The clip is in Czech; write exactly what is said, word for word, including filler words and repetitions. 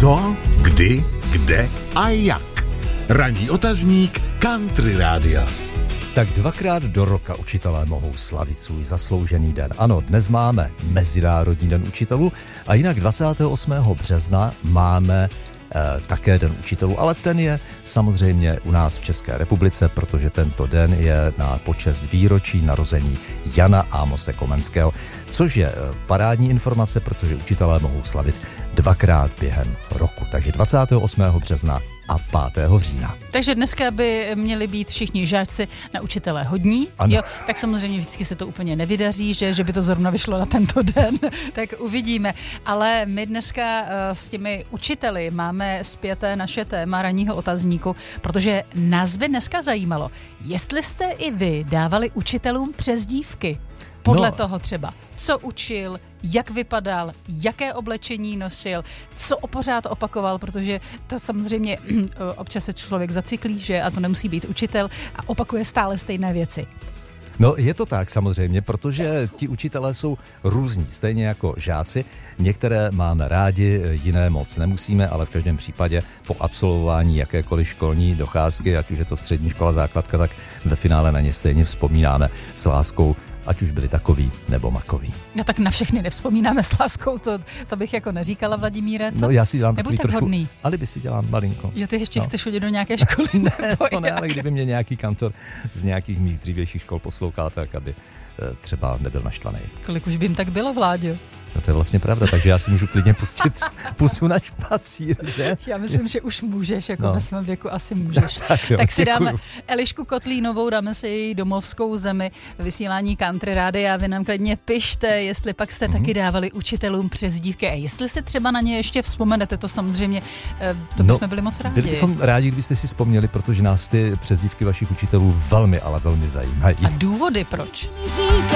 Co, kdy, kde a jak. Ranní otazník Country Rádia. Tak dvakrát do roka učitelé mohou slavit svůj zasloužený den. Ano, dnes máme Mezinárodní den učitelů a jinak dvacátého osmého března máme eh, také den učitelů, ale ten je samozřejmě u nás v České republice, protože tento den je na počest výročí narození Jana Amose Komenského, což je eh, parádní informace, protože učitelé mohou slavit dvakrát během roku. Takže dvacátého osmého března a pátého října. Takže dneska by měli být všichni žáci na učitelé hodní. Jo, tak samozřejmě vždycky se to úplně nevydaří, že, že by to zrovna vyšlo na tento den, tak uvidíme. Ale my dneska uh, s těmi učiteli máme zpěté naše téma ranního otazníku, protože nás by dneska zajímalo, jestli jste i vy dávali učitelům přezdívky. Podle no. toho třeba, co učil, jak vypadal, jaké oblečení nosil, co pořád opakoval, protože to samozřejmě občas se člověk zacyklí, že a to nemusí být učitel a opakuje stále stejné věci. No je to tak samozřejmě, protože ti učitelé jsou různí, stejně jako žáci. Některé máme rádi, jiné moc nemusíme, ale v každém případě po absolvování jakékoliv školní docházky, ať už je to střední škola, základka, tak ve finále na ně stejně vzpomínáme s láskou, ať už byli takový nebo makový. No tak na všechny nevzpomínáme s láskou, to, to bych jako neříkala, Vladimíre, co? No já si dělám Nebuď takový tak trošku, hodný. alibi si dělám malinko. Jo, ty ještě no. chceš chodit do nějaké školy? Ne, to ne, ale kdyby mě nějaký kantor z nějakých mých dřívějších škol poslouchal, tak aby e, třeba nebyl naštvaný. Kolik už by jim tak bylo, Vláďo? No to je vlastně pravda, takže já si můžu klidně pustit pusu na špacír, že? Já myslím, že už můžeš, jako no. ve svém věku asi můžeš. tak jo, tak si děkuju. dáme Elišku Kotlínovou, dáme si její domovskou zemi, vysílání Country Rádia a vy nám klidně pište, jestli pak jste mm-hmm. taky dávali učitelům přezdívky a jestli si třeba na ně ještě vzpomenete, to samozřejmě, to bychom no, byli moc rádi. Byli bychom rádi, kdybyste si vzpomněli, protože nás ty přezdívky vašich učitelů velmi, ale velmi zajímají. A důvody proč?